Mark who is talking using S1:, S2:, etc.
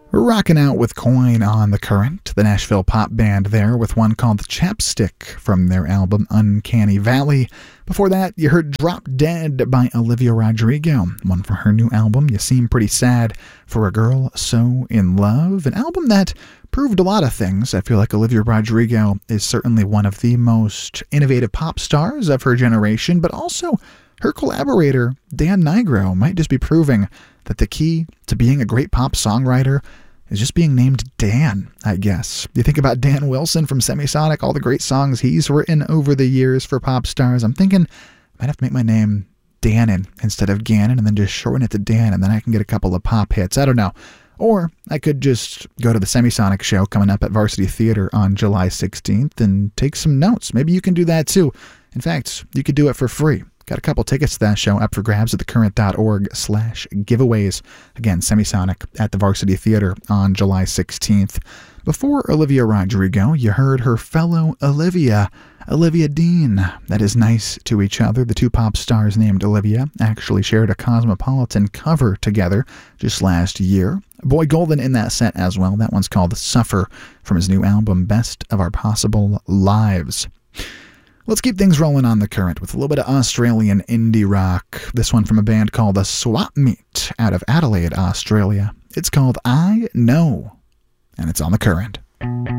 S1: Rocking out with Coin on the Current, the Nashville pop band there, with one called Chapstick from their album Uncanny Valley. Before that, you heard Drop Dead by Olivia Rodrigo, one from her new album, You Seem Pretty Sad for a Girl So in Love, an album that proved a lot of things. I feel like Olivia Rodrigo is certainly one of the most innovative pop stars of her generation, but also her collaborator, Dan Nigro, might just be proving that the key to being a great pop songwriter is just being named Dan, I guess. You think about Dan Wilson from Semisonic, all the great songs he's written over the years for pop stars. I'm thinking I might have to make my name Danon instead of Gannon and then just shorten it to Dan, and then I can get a couple of pop hits. I don't know. Or I could just go to the Semisonic show coming up at Varsity Theater on July 16th and take some notes. Maybe you can do that too. In fact, you could do it for free. Got a couple tickets to that show up for grabs at thecurrent.org/giveaways. Again, Semisonic at the Varsity Theater on July 16th. Before Olivia Rodrigo, you heard her fellow Olivia Dean. That is Nice to Each Other. The two pop stars named Olivia actually shared a Cosmopolitan cover together just last year. Boy Golden in that set as well. That one's called Suffer from his new album, Best of Our Possible Lives. Let's keep things rolling on the current with a little bit of Australian indie rock. This one from a band called The Swap Meet out of Adelaide, Australia. It's called I Know, and it's on the current.